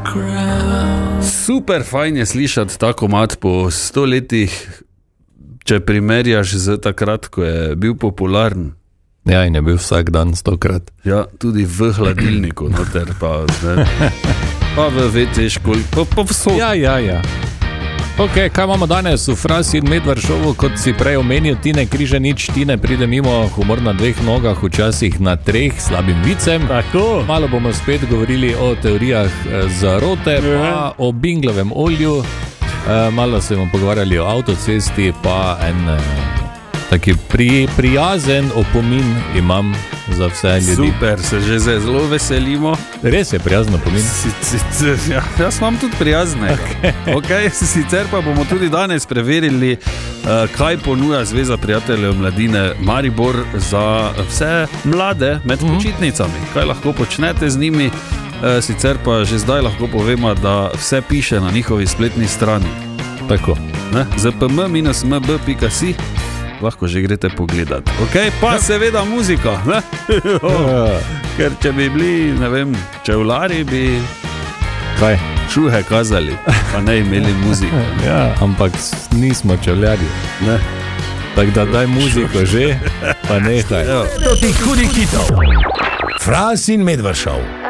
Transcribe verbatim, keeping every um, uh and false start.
Super fajn je slišati ta komad po sto letih, če primerjaš z takrat, ko je bil popularen. Ja, in je bil vsak dan stokrat. Ja, tudi v hladilniku, noter pa, ne, pa v ve ce školi, pa, pa vso. Ja, ja, ja. Ok, kaj imamo danes v Frasi in Medvar šovu, kot si prej omenil, Tine Križanič, Tine pride mimo, humor na dveh nogah, včasih na treh, slabim vicem. Tako. Malo bomo spet govorili o teorijah zarote, pa o Binglovem olju, malo se bomo pogovarjali o avtocesti, pa en taki pri, prijazen opomin imam za vse ljudi. Super, se že zelo veselimo. Res je prijazen opomin. Si, si, si, ja, jaz imam tudi prijazne. Okay. Okay, sicer pa bomo tudi danes preverili, uh, kaj ponuja Zveza prijateljev mladine Maribor za vse mlade med mm-hmm. počitnicami. Kaj lahko počnete z njimi, uh, sicer pa že zdaj lahko povemo, da vse piše na njihovi spletni strani. Tako. z p m minus m b pika si lahko že greste pogledat. Ok, pa seveda muzika. oh, ker če bi bili, ne vem, čevlari, bi kaj? Šuhe kazali, pa ne imeli muzike. Ja, ampak nismo čevljari. Ne. Tako da daj muziko že, pa nehaj. Proti hudih hitov. Fras in Medvar šov.